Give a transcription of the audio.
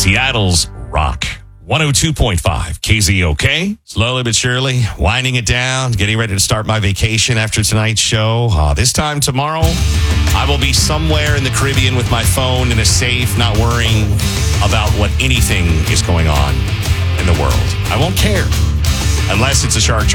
Seattle's Rock. 102.5 KZOK. Slowly but surely, winding it down, getting ready to start my vacation after tonight's show. This time tomorrow, I will be somewhere in the Caribbean with my phone in a safe, not worrying about what anything is going on in the world. I won't care unless it's a shark